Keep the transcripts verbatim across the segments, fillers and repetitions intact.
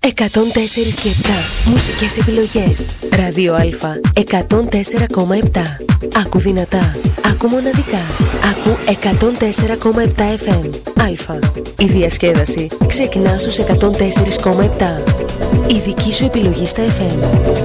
εκατόν τέσσερα και επτά μουσικές επιλογές. Ράδιο Α εκατόν τέσσερα κόμμα επτά. Άκου δυνατά, άκου μοναδικά. Άκου εκατόν τέσσερα κόμμα επτά εφ εμ. Α. Η διασκέδαση ξεκινά στους εκατόν τέσσερα κόμμα επτά. Η δική σου επιλογή στα εφ εμ.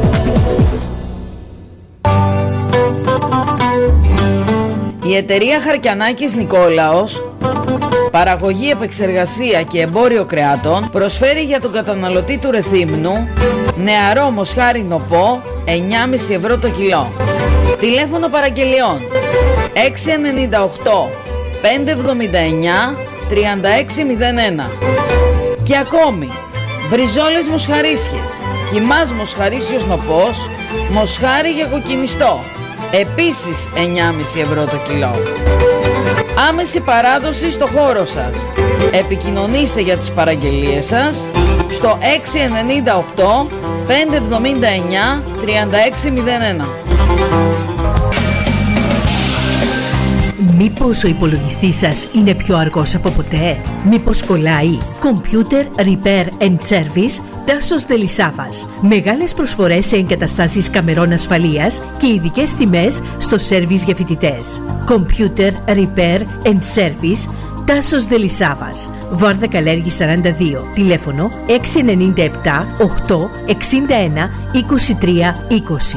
Η εταιρεία Χαρκιανάκης Νικόλαος, παραγωγή, επεξεργασία και εμπόριο κρεάτων, προσφέρει για τον καταναλωτή του Ρεθύμνου νεαρό μοσχάρι νοπό εννιά κόμμα πέντε ευρώ το κιλό. Τηλέφωνο παραγγελιών έξι εννιά οκτώ πέντε εβδομήντα εννιά τριάντα έξι μηδέν ένα. Και ακόμη, μπριζόλες μοσχαρίσιες, κιμάς μοσχαρίσιος νοπός, μοσχάρι για κοκκινιστό, επίσης εννιά κόμμα πέντε ευρώ το κιλό. Άμεση παράδοση στο χώρο σας. Επικοινωνήστε για τις παραγγελίες σας στο έξι εννιά οκτώ πέντε εβδομήντα εννιά τριάντα έξι μηδέν ένα. Μήπως ο υπολογιστής σας είναι πιο αργός από ποτέ? Μήπως κολλάει? Computer Repair and Service Τάσος Δελισάβας. Μεγάλες προσφορές σε εγκαταστάσεις καμερών ασφαλείας και ειδικές τιμές στο σέρβις για φοιτητές. Computer Repair and Service Τάσος Δελισάβας. Βάρδα Καλέργη σαράντα δύο. Τηλέφωνο έξι εννιά επτά οκτώ εξήντα ένα είκοσι τρία είκοσι.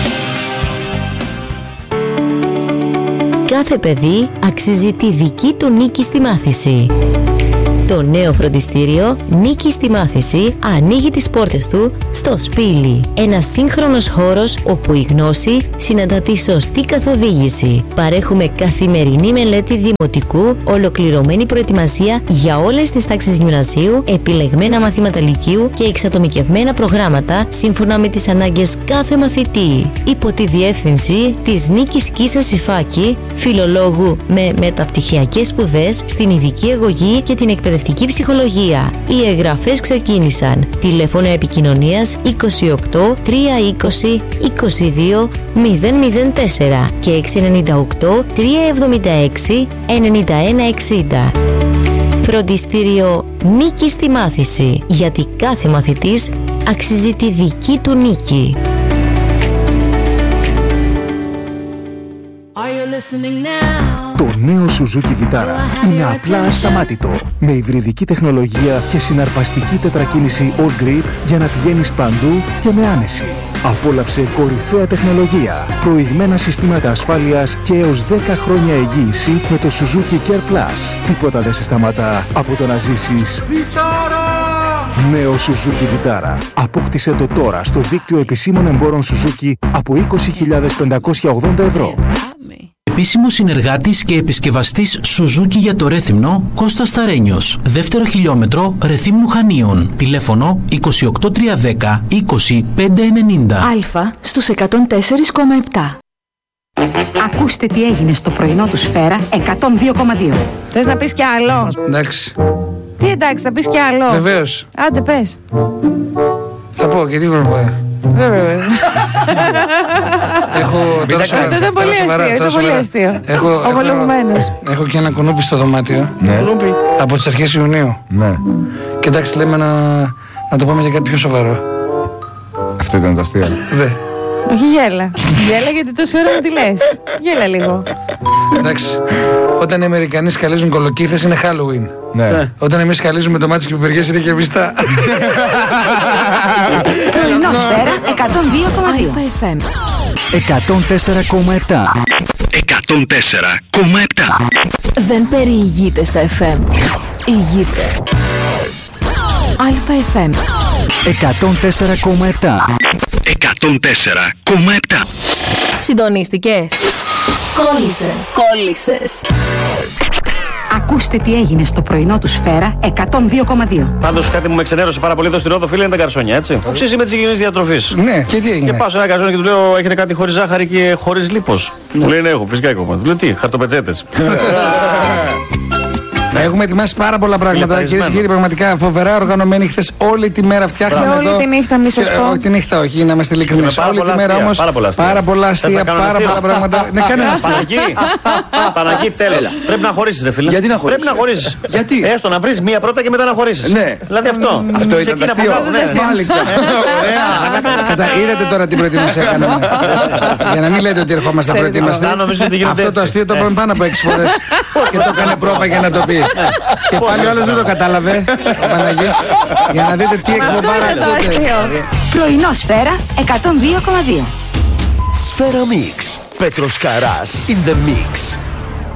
Κάθε παιδί αξίζει τη δική του νίκη στη μάθηση. Το νέο φροντιστήριο Νίκη στη Μάθηση ανοίγει τις πόρτες του στο Σπήλι. Ένας σύγχρονος χώρος όπου η γνώση συναντά τη σωστή καθοδήγηση. Παρέχουμε καθημερινή μελέτη δημοτικού, ολοκληρωμένη προετοιμασία για όλες τις τάξεις γυμνασίου, επιλεγμένα μαθήματα λυκείου και εξατομικευμένα προγράμματα σύμφωνα με τις ανάγκες κάθε μαθητή. Υπό τη διεύθυνση της Νίκης Κίσας Ιφάκη, φιλολόγου με μεταπτυχιακές σπουδές στην ειδική αγωγή και την εκπαιδευτική ψυχολογία. Οι εγγραφές ξεκίνησαν. Τηλέφωνο επικοινωνίας είκοσι οκτώ τριακόσια είκοσι είκοσι δύο μηδέν μηδέν τέσσερα και έξι εννιά οκτώ τριακόσια εβδομήντα έξι ενενήντα ένα εξήντα. Φροντιστήριο Νίκη στη Μάθηση, γιατί κάθε μαθητής αξίζει τη δική του νίκη. Το νέο Suzuki Vitara είναι απλά ασταμάτητο. Με υβριδική τεχνολογία και συναρπαστική τετρακίνηση All Grip για να πηγαίνεις παντού και με άνεση. Απόλαυσε κορυφαία τεχνολογία, προηγμένα συστήματα ασφάλειας και έως δέκα χρόνια εγγύηση με το Suzuki Care Plus. Τίποτα δεν σε σταματά από το να ζήσεις νέο Suzuki Vitara. Απόκτησε το τώρα στο δίκτυο επισήμων εμπόρων Suzuki από είκοσι χιλιάδες πεντακόσια ογδόντα ευρώ. Επίσημος συνεργάτης και επισκευαστής Suzuki για το Ρέθυμνο, Κώστας Σταρένιος. Δεύτερο χιλιόμετρο Ρεθύμνου Χανίων. Τηλέφωνο είκοσι οκτώ τριακόσια δέκα είκοσι πέντε ενενήντα. Α στους εκατόν τέσσερα κόμμα επτά. Ακούστε τι έγινε στο πρωινό του Σφαίρα εκατόν δύο κόμμα δύο. Θες να πεις κι άλλο? Εντάξει. Τι εντάξει, θα πεις κι άλλο? Βεβαίως. Άντε πες. Θα πω και τι πρέπει να πω. Βέβαια. Έχω Αυτό ήταν πολύ αστείο, ήταν πολύ αστείο. Ομολογουμένως. Έχω και ένα κουνούπι στο δωμάτιο. Από τις αρχές Ιουνίου. Και εντάξει, λέμε να το πάμε για κάτι πιο σοβαρό. Αυτό ήταν το αστείο. Δε. Όχι, γέλα. Γέλα γιατί τόση ώρα μου τη λες. Γέλα λίγο. Εντάξει, όταν οι Αμερικανοί σκαλίζουν κολοκύθες είναι Halloween. Ναι. Όταν εμείς σκαλίζουμε ντομάτες και πιπεριές είναι κερβιστά. Πρωινό Σφαίρα εκατόν δύο κόμμα δύο. εκατόν τέσσερα κόμμα επτά. εκατόν τέσσερα κόμμα επτά. Δεν περιηγείται στα εφ εμ. Ηγείται. ΑΕΦ. εκατόν τέσσερα κόμμα επτά. εκατόν τέσσερα κόμμα επτά. Συντονίστηκες? Κόλλησες. Κόλλησες. Ακούστε τι έγινε στο πρωινό του Σφαίρα εκατόν δύο κόμμα δύο. Πάντως κάτι μου με ξενέρωσε πάρα πολύ εδώ στην Ρόδο, φίλε, είναι τα γκαρσόνια, έτσι. Οξύς είμαι της υγιεινής διατροφής. Ναι, και τι έγινε? Και πάω σε ένα γκαρσόνι και του λέω: έχετε κάτι χωρίς ζάχαρη και χωρίς λίπος? Μου λέει: ναι, έχω, φυσικά έχω. Του λέω: τι, χαρτοπετσέτες. Ναι. Έχουμε ετοιμάσει πάρα πολλά πράγματα. Κυρίες και κύριοι, πραγματικά φοβερά οργανωμένοι. Χθες όλη τη μέρα φτιάχναμε. Και όλη τη νύχτα, μη σας πω. Όχι τη νύχτα, όχι, να είμαστε ειλικρινείς. Όλη τη μέρα όμως πάρα πολλά αστεία, πάρα πολλά πράγματα. Ναι, κάνε ένα αστείο. Παναγί, τέλος. Πρέπει να χωρίσεις, ρε φίλε. Γιατί να χωρίσεις? Πρέπει να χωρίσεις. Γιατί? Έστω να βρεις μία πρώτα και μετά να χωρίσεις. Ναι. Δηλαδή αυτό. Αυτό ήταν αστείο. Μάλιστα. Ωραία. Είδατε τώρα τι προετοιμασία έκαναμε. Για να μην λέτε ότι ερχόμαστε προετοιμαστεί. Αυτό το αστείο το είπαμε πάνω από έξι φορές. Και το έκανε πρόπα για να το πει. Και πάλι ο άλλος δεν το κατάλαβε. Ο Παναγής. Για να δείτε τι εκπομπάρα ακούτε. Πρωινό Σφαίρα εκατόν δύο κόμμα δύο. Σφαίρα Mix. Πέτρος Καράς in the mix.